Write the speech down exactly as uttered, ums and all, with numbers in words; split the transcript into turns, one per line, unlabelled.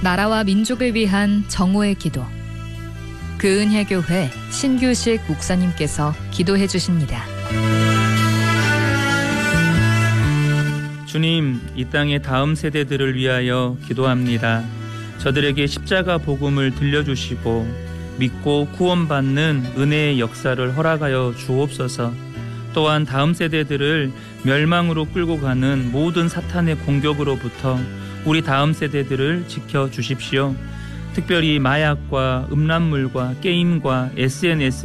나라와 민족을 위한 정오의 기도. 그은혜교회 신규식 목사님께서 기도해 주십니다.
주님, 이 땅의 다음 세대들을 위하여 기도합니다. 저들에게 십자가 복음을 들려주시고 믿고 구원받는 은혜의 역사를 허락하여 주옵소서. 또한 다음 세대들을 멸망으로 끌고 가는 모든 사탄의 공격으로부터 우리 다음 세대들을 지켜주십시오. 특별히 마약과 음란물과 게임과 에스엔에스